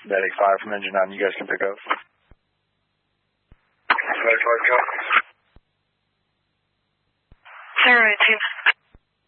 Medic 5 from Engine 9, you guys can pick up. Medic 5, copy. 018.